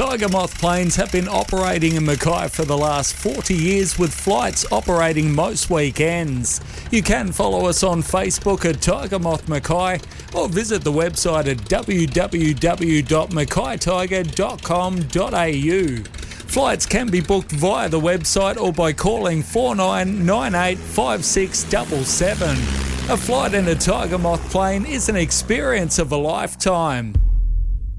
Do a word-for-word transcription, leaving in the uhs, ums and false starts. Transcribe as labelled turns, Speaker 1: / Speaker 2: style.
Speaker 1: Tiger Moth planes have been operating in Mackay for the last forty years, with flights operating most weekends. You can follow us on Facebook at Tiger Moth Mackay or visit the website at w w w dot mackay tiger dot com dot a u. Flights can be booked via the website or by calling four nine nine eight five six seven seven. A flight in a Tiger Moth plane is an experience of a lifetime.